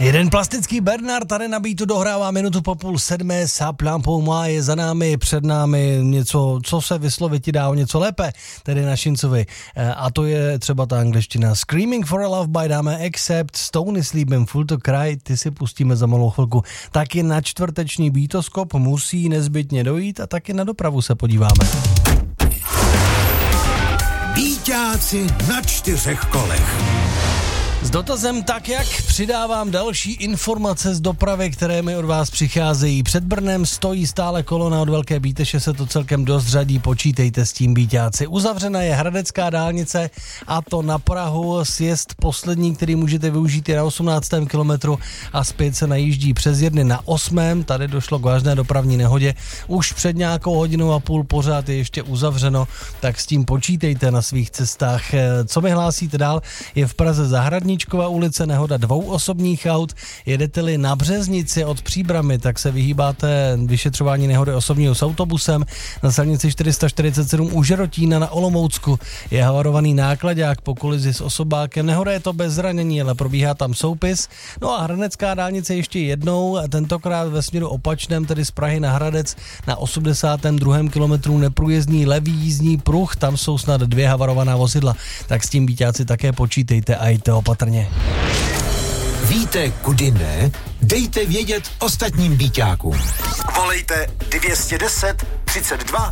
Jeden plastický Bernard tady na beatu dohrává minutu po 6:30, Saplampou má je za námi, před námi něco, co se vyslovit dá o něco lépe, tedy na Šincovi. A to je třeba ta angličtina. Screaming for a Lullaby dáme Accept, Stony slíbem Full to Cry, ty si pustíme za malou chvilku. Taky na čtvrteční Beatoskop musí nezbytně dojít a taky na dopravu se podíváme. Býťáci na 4 kolech. S dotazem tak jak přidávám další informace z dopravy, které mi od vás přicházejí. Před Brnem stojí stále kolona od Velké Bíteše, se to celkem dost řadí, počítejte s tím, býťáci. Uzavřena je Hradecká dálnice a to na Prahu, sjezd poslední, který můžete využít je na 18. kilometru a zpět se najíždí přes Jedny na 8. Tady došlo k vážné dopravní nehodě. Už před nějakou hodinou a půl pořád je ještě uzavřeno, tak s tím počítejte na svých cestách. Co mi hlásíte dál, je v Praze Zahradníčková ulice, nehoda 2 osobních aut. Jedete-li na Březnici od Příbramy, tak se vyhýbáte vyšetřování nehody osobního s autobusem. Na silnici 447 u Žerotína na Olomoucku je havarovaný náklaďák po kolizi s osobákem. Nehoda je to bez zranění, ale probíhá tam soupis. No a Hradecká dálnice ještě jednou, tentokrát ve směru opačném, tedy z Prahy na Hradec na 82. kilometru neprůjezdný levý jízdní pruh, tam jsou snad 2 havarovaná vozidla. Tak s tím, býťáci, také počítejte a jděte opatrně. Víte, kudy ne? Dejte vědět ostatním býťákům. Volejte 210 32